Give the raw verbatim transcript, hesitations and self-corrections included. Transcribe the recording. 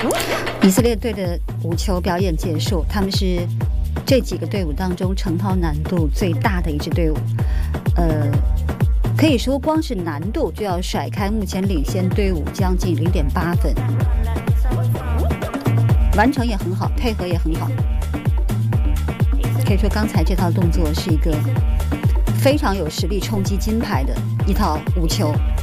以色列队的五球表演结束，他们是这几个队伍当中承抛难度最大的一支队伍，呃，可以说光是难度就要甩开目前领先队伍将近 零点八 分，完成也很好，配合也很好，可以说刚才这套动作是一个非常有实力冲击金牌的一套五球